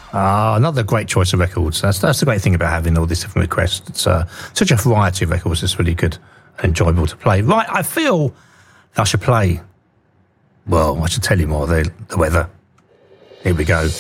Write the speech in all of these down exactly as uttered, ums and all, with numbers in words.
Ah, another great choice of records. That's that's the great thing about having all these different requests. It's uh, such a variety of records. It's really good and enjoyable to play. Right, I feel I should play. Well, I should tell you more. The, the weather. Here we go.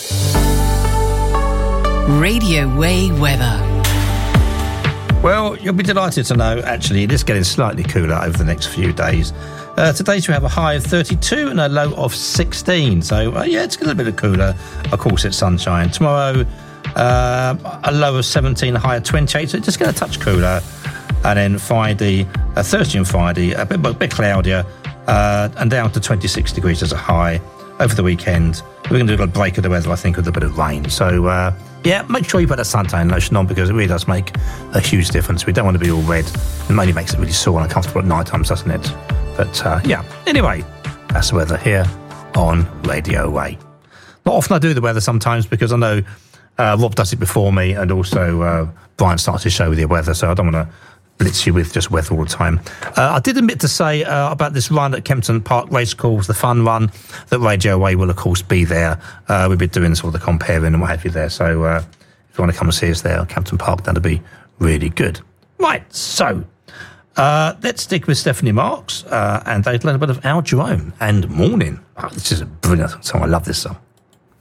Radio Way weather. Well, you'll be delighted to know, actually, it is getting slightly cooler over the next few days. Uh, today we have a high of thirty-two and a low of sixteen. So, uh, yeah, it's a little bit cooler. Of course, it's sunshine. Tomorrow, uh, a low of seventeen, a high of twenty-eight. So it's just going to touch cooler. And then Friday, uh, Thursday and Friday, a bit, a bit cloudier uh, and down to twenty-six degrees as a high. Over the weekend, we're going to do a break of the weather, I think, with a bit of rain. So, uh, yeah, make sure you put a suntan lotion on because it really does make a huge difference. We don't want to be all red. It mainly makes it really sore and uncomfortable at night times, doesn't it? But, uh, yeah. Anyway, that's the weather here on Radio Way. Not often I do the weather sometimes because I know uh, Rob does it before me and also uh, Brian starts his show with the weather, so I don't want to blitz you with just weather all the time. Uh, I did admit to say uh, about this run at Kempton Park Racecourse, the fun run, that Radio Way will, of course, be there. Uh, we've been doing sort of the comparing and what have you there. So uh, if you want to come and see us there at Kempton Park, that'll be really good. Right, so uh, let's stick with Stephanie Marks uh, and they've learned a bit of Al Jerome and Morning. Oh, this is a brilliant song. I love this song.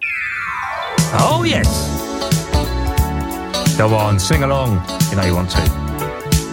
Oh, yes. Go on, sing along. You know you want to.